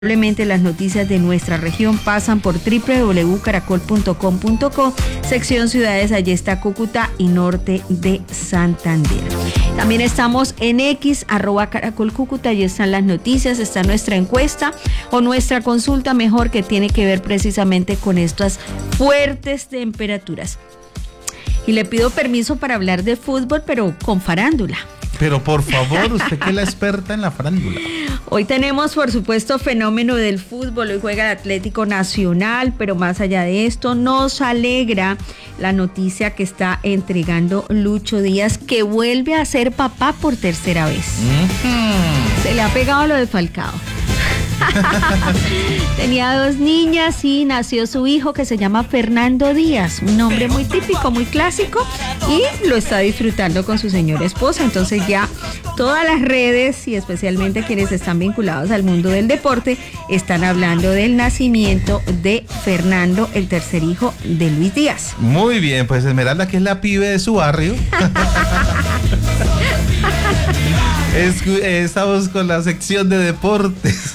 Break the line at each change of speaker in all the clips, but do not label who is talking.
Probablemente las noticias de nuestra región pasan por www.caracol.com.co, sección ciudades, allí está Cúcuta y norte de Santander. También estamos en X, @Caracol Cúcuta, allí están las noticias, está nuestra encuesta o nuestra consulta mejor que tiene que ver precisamente con estas fuertes temperaturas. Y le pido permiso para hablar de fútbol, pero con farándula.
Pero por favor, usted que es la experta en la farándula.
Hoy tenemos, por supuesto, fenómeno del fútbol. Hoy juega el Atlético Nacional, pero más allá de esto, nos alegra la noticia que está entregando Lucho Díaz, que vuelve a ser papá por tercera vez. Se le ha pegado lo de Falcao. Tenía 2 niñas y nació su hijo, que se llama Fernando Díaz, un nombre muy típico, muy clásico, y lo está disfrutando con su señora esposa. Entonces ya todas las redes y especialmente quienes están vinculados al mundo del deporte están hablando del nacimiento de Fernando, el tercer hijo de Luis Díaz.
Muy bien, pues Esmeralda, que es la pibe de su barrio. Estamos con la sección de deportes.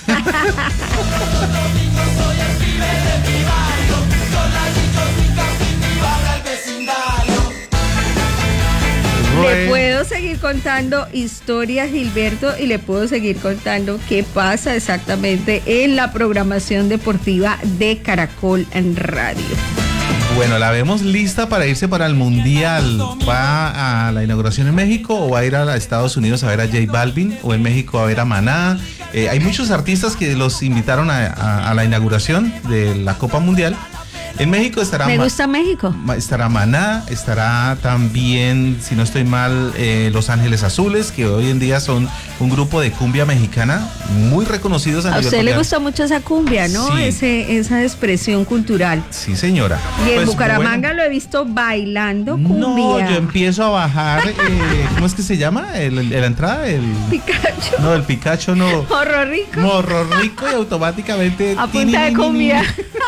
Le puedo seguir contando historias, Gilberto, y le puedo seguir contando qué pasa exactamente en la programación deportiva de Caracol en Radio.
Bueno, la vemos lista para irse para el Mundial. ¿Va a la inauguración en México o va a ir a Estados Unidos a ver a J Balvin, o en México a ver a Maná? Hay muchos artistas que los invitaron a la inauguración de la Copa Mundial. En México estará...
Me gusta México.
Estará Maná, estará también, si no estoy mal, Los Ángeles Azules, que hoy en día son un grupo de cumbia mexicana muy reconocidos a nivel
usted
mundial.
Le gusta mucho esa cumbia, ¿no?
Sí.
Esa expresión cultural.
Sí, señora.
Y en
Pues,
Bucaramanga lo he visto bailando cumbia.
No, yo empiezo a bajar, ¿cómo es que se llama? La entrada,
Picacho.
No, el Picacho no.
Morro Rico.
Morro Rico, y automáticamente...
A punta de cumbia.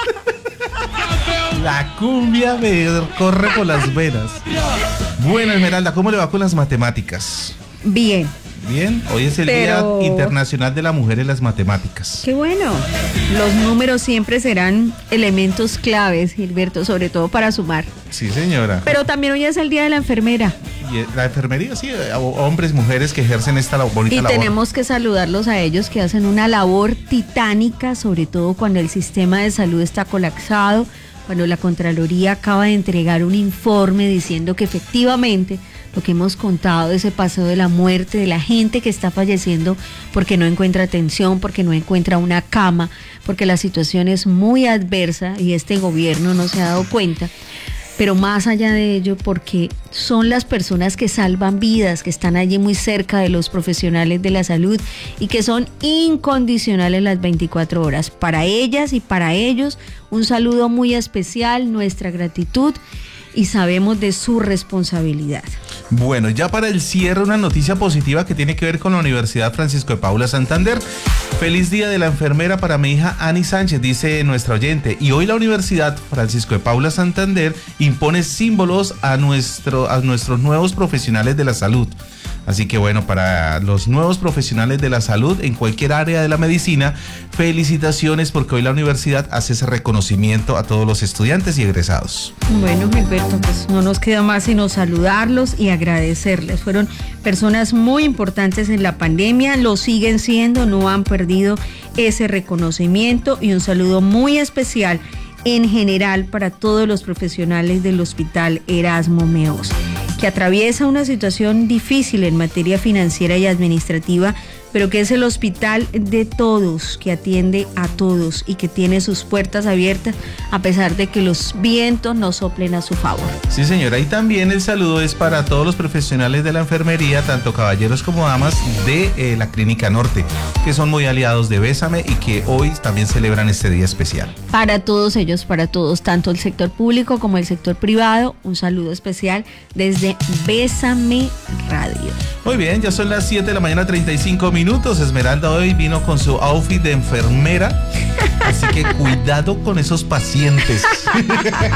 La cumbia me corre por las venas. Bueno, Esmeralda, ¿cómo le va con las matemáticas?
Bien.
Bien, hoy es el Día Internacional de la Mujer en las Matemáticas.
Qué bueno. Los números siempre serán elementos claves, Gilberto, sobre todo para sumar.
Sí, señora.
Pero también hoy es el Día de la Enfermera.
Y la enfermería, sí, hombres, mujeres que ejercen esta bonita labor.
Y tenemos que saludarlos a ellos, que hacen una labor titánica, sobre todo cuando el sistema de salud está colapsado, cuando la Contraloría acaba de entregar un informe diciendo que efectivamente lo que hemos contado de ese paseo de la muerte, de la gente que está falleciendo porque no encuentra atención, porque no encuentra una cama, porque la situación es muy adversa y este gobierno no se ha dado cuenta. Pero más allá de ello, porque son las personas que salvan vidas, que están allí muy cerca de los profesionales de la salud y que son incondicionales las 24 horas. Para ellas y para ellos, un saludo muy especial, nuestra gratitud, y sabemos de su responsabilidad.
Bueno, ya para el cierre, una noticia positiva que tiene que ver con la Universidad Francisco de Paula Santander. Feliz Día de la Enfermera para mi hija Ani Sánchez, dice nuestra oyente. Y hoy la Universidad Francisco de Paula Santander impone símbolos a nuestros nuevos profesionales de la salud. Así que bueno, para los nuevos profesionales de la salud en cualquier área de la medicina, felicitaciones, porque hoy la universidad hace ese reconocimiento a todos los estudiantes y egresados.
Bueno, Gilberto, pues no nos queda más sino saludarlos y agradecerles. Fueron personas muy importantes en la pandemia, lo siguen siendo, no han perdido ese reconocimiento, y un saludo muy especial en general para todos los profesionales del Hospital Erasmo Meos, que atraviesa una situación difícil en materia financiera y administrativa, pero que es el hospital de todos, que atiende a todos y que tiene sus puertas abiertas a pesar de que los vientos no soplen a su favor.
Sí, señora, y también el saludo es para todos los profesionales de la enfermería, tanto caballeros como damas, de la Clínica Norte, que son muy aliados de Bésame y que hoy también celebran este día especial.
Para todos ellos, para todos, tanto el sector público como el sector privado, un saludo especial desde Bésame Radio.
Muy bien, ya son las 7 de la mañana, 35 minutos. Esmeralda hoy vino con su outfit de enfermera, así que cuidado con esos pacientes.